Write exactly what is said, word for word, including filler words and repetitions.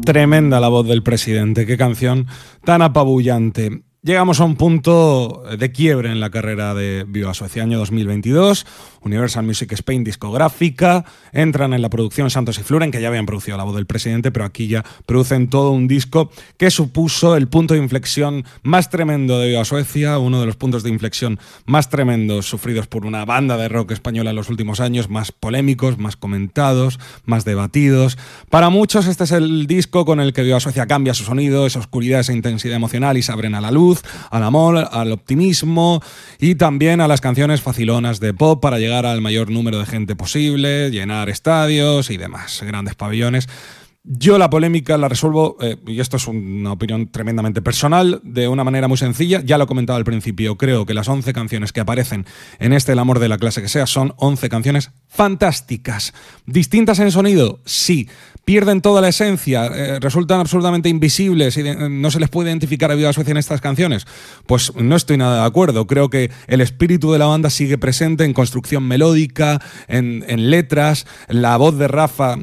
Tremenda la voz del presidente, qué canción tan apabullante. Llegamos a un punto de quiebre en la carrera de Viva Suecia, año dos mil veintidós, Universal Music Spain discográfica, entran en la producción Santos y Fluren, que ya habían producido La voz del presidente, pero aquí ya producen todo un disco que supuso el punto de inflexión más tremendo de Viva Suecia, uno de los puntos de inflexión más tremendos sufridos por una banda de rock española en los últimos años, más polémicos, más comentados, más debatidos. Para muchos este es el disco con el que Viva Suecia cambia su sonido, esa oscuridad, esa intensidad emocional y se abren a la luz, al amor, al optimismo y también a las canciones facilonas de pop para llegar al mayor número de gente posible, llenar estadios y demás, grandes pabellones. Yo la polémica la resuelvo, eh, y esto es una opinión tremendamente personal, de una manera muy sencilla. Ya lo he comentado al principio, creo que las once canciones que aparecen en este El amor de la clase que sea son once canciones fantásticas. ¿Distintas en sonido? Sí. ¿Pierden toda la esencia? Eh, ¿Resultan absolutamente invisibles y de, no se les puede identificar a Viva Suecia en estas canciones? Pues no estoy nada de acuerdo. Creo que el espíritu de la banda sigue presente en construcción melódica, en, en letras. La voz de Rafa